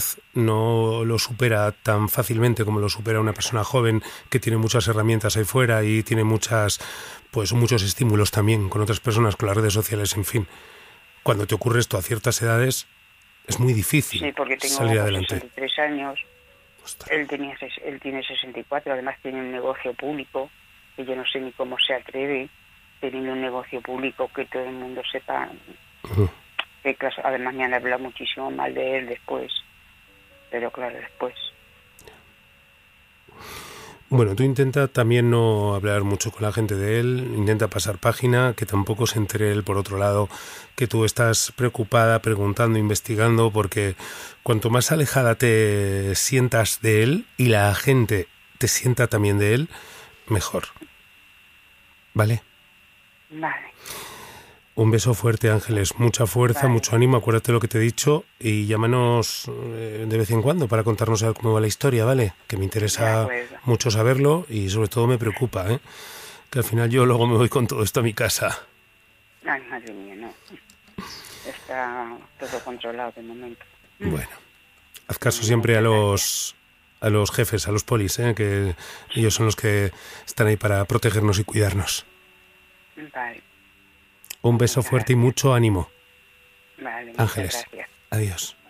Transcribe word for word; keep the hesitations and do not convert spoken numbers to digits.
no lo supera tan fácilmente como lo supera una persona joven que tiene muchas herramientas ahí fuera y tiene muchas, pues muchos estímulos también con otras personas, con las redes sociales, en fin. Cuando te ocurre esto a ciertas edades es muy difícil Sí, porque tengo salir adelante. sesenta y tres años, Ostras. él, tenía, él tiene sesenta y cuatro, además tiene un negocio público, que yo no sé ni cómo se atreve, teniendo un negocio público que todo el mundo sepa. Uh-huh. Que, además me han hablado muchísimo mal de él después, pero claro, después. Bueno, tú intenta también no hablar mucho con la gente de él, intenta pasar página, que tampoco se entere él por otro lado, que tú estás preocupada, preguntando, investigando, porque cuanto más alejada te sientas de él y la gente te sienta también de él, mejor. ¿Vale? Vale. Un beso fuerte, Ángeles. Mucha fuerza, Vale. mucho ánimo. Acuérdate lo que te he dicho y llámanos eh, de vez en cuando para contarnos a ver cómo va la historia, ¿vale? Que me interesa mucho saberlo y sobre todo me preocupa, ¿eh? Que al final yo luego me voy con todo esto a mi casa. Ay, madre mía, no. Está todo controlado de momento. Bueno, haz caso siempre a los a los jefes, a los polis, ¿eh? Que ellos son los que están ahí para protegernos y cuidarnos. Vale. Un beso fuerte y mucho ánimo. Vale, Ángeles. gracias. Adiós.